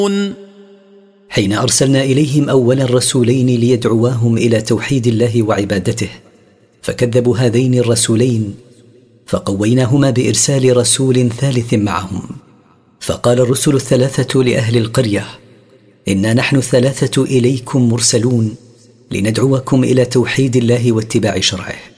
حين أرسلنا إليهم أولا رسولين ليدعواهم إلى توحيد الله وعبادته، فكذبوا هذين الرسولين، فقويناهما بإرسال رسول ثالث معهم. فقال الرسل الثلاثة لأهل القرية: إنا نحن ثلاثة إليكم مرسلون لندعوكم إلى توحيد الله واتباع شرعه.